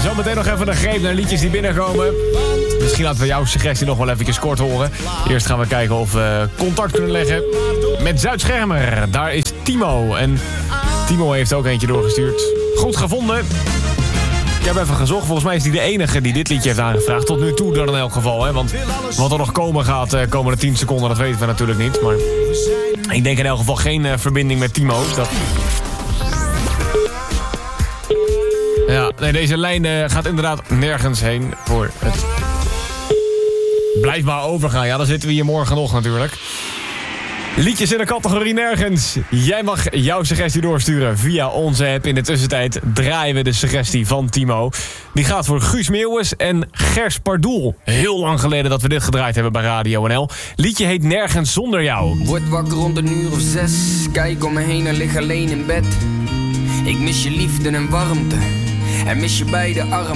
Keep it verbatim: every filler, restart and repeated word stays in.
Zometeen nog even een greep naar liedjes die binnenkomen. Misschien laten we jouw suggestie nog wel even kort horen. Eerst gaan we kijken of we contact kunnen leggen met Zuid-Schermer. Daar is Timo. En Timo heeft ook eentje doorgestuurd. Goed gevonden. Ik heb even gezocht. Volgens mij is hij de enige die dit liedje heeft aangevraagd. Tot nu toe dan in elk geval. Hè? Want wat er nog komen gaat de komende tien seconden, dat weten we natuurlijk niet. Maar ik denk in elk geval geen uh, verbinding met Timo. Dat... Ja, nee, deze lijn uh, gaat inderdaad nergens heen voor het... Blijf maar overgaan. Ja, dan zitten we hier morgen nog natuurlijk. Liedjes in de categorie nergens. Jij mag jouw suggestie doorsturen via onze app. In de tussentijd draaien we de suggestie van Timo. Die gaat voor Guus Meeuwis en Gers Pardoel. Heel lang geleden dat we dit gedraaid hebben bij Radio N L. Liedje heet Nergens Zonder Jou. Word wakker rond een uur of zes. Kijk om me heen en lig alleen in bed. Ik mis je liefde en warmte. En mis je beide armen.